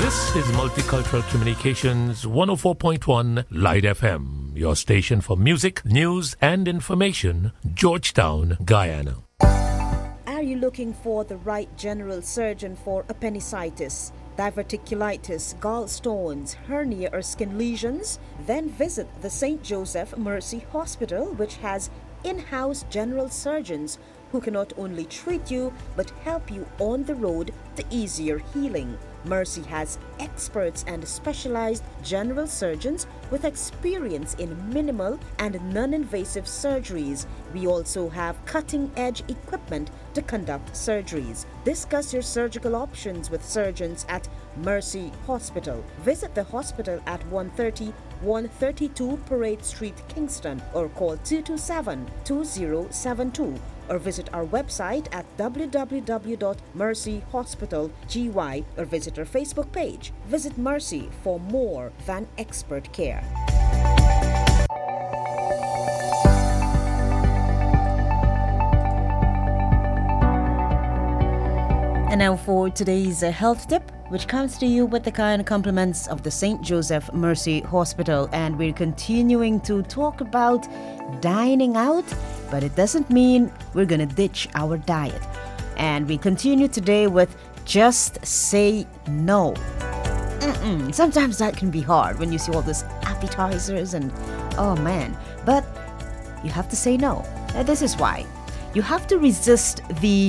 This is Multicultural Communications 104.1 Light FM, your station for music, news, and information, Georgetown, Guyana. Are you looking for the right general surgeon for appendicitis, diverticulitis, gallstones, hernia, or skin lesions? Then visit the St. Joseph Mercy Hospital, which has in-house general surgeons who can not only treat you but help you on the road to easier healing. Mercy has experts and specialized general surgeons with experience in minimal and non-invasive surgeries. We also have cutting-edge equipment to conduct surgeries. Discuss your surgical options with surgeons at Mercy Hospital. Visit the hospital at 132 Parade Street, Kingston, or call 227-2072. Or visit our website at www.mercyhospitalgy or visit our Facebook page. Visit Mercy for more than expert care. And now for today's health tip, which comes to you with the kind compliments of the St. Joseph Mercy Hospital. And we're continuing to talk about dining out, but it doesn't mean we're going to ditch our diet. And we continue today with just say no. Sometimes that can be hard when you see all these appetizers and, oh man, but you have to say no. This is why. You have to resist the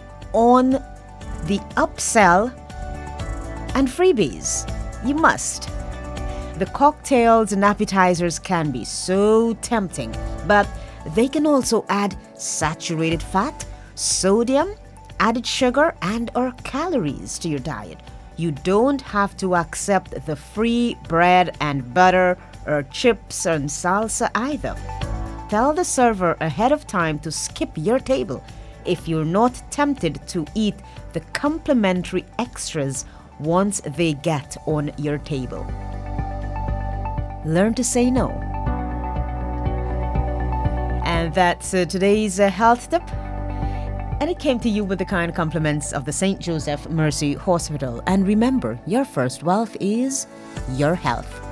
upsell and freebies. You must. The cocktails and appetizers can be so tempting, but they can also add saturated fat, sodium, added sugar, and/or calories to your diet. You don't have to accept the free bread and butter or chips and salsa either. Tell the server ahead of time to skip your table if you're not tempted to eat the complimentary extras once they get on your table. Learn to say no. And that's today's health tip. And it came to you with the kind compliments of the St. Joseph Mercy Hospital. And remember, your first wealth is your health.